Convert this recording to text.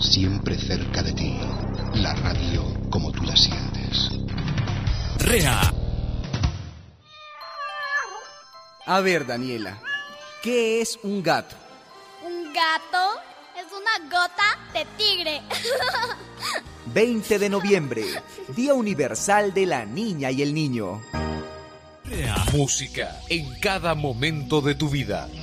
siempre cerca de ti. La radio como tú la sientes. REA. A ver, Daniela, ¿qué es un gato? Un gato es una gota de tigre. 20 de noviembre, Día Universal de la Niña y el Niño. REA. Música en cada momento de tu vida.